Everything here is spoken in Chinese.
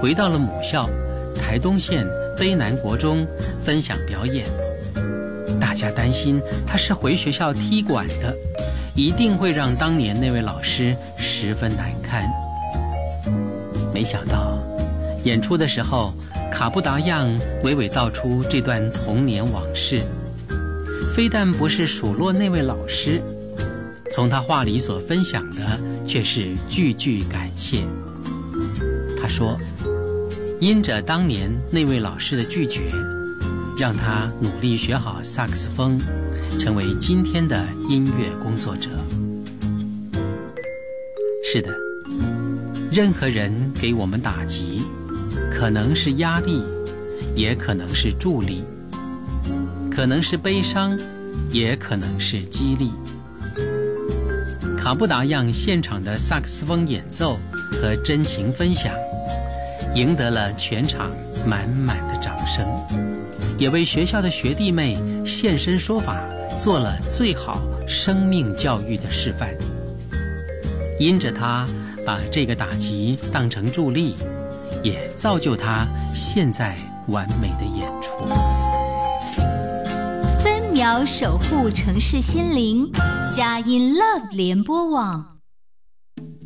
回到了母校台东县卑南国中分享表演。大家担心他是回学校踢馆的，一定会让当年那位老师十分难堪。没想到演出的时候，卡布达样娓娓道出这段童年往事，非但不是数落那位老师，从他话里所分享的却是句句感谢。他说，因着当年那位老师的拒绝，让他努力学好萨克斯风，成为今天的音乐工作者。是的，任何人给我们打击，可能是压力，也可能是助力，可能是悲伤，也可能是激励。卡布达样现场的萨克斯风演奏和真情分享，赢得了全场满满的掌声，也为学校的学弟妹现身说法，做了最好生命教育的示范。因着他把这个打击当成助力，也造就他现在完美的演出。 分秒守护城市心灵，佳音 Love 联播网。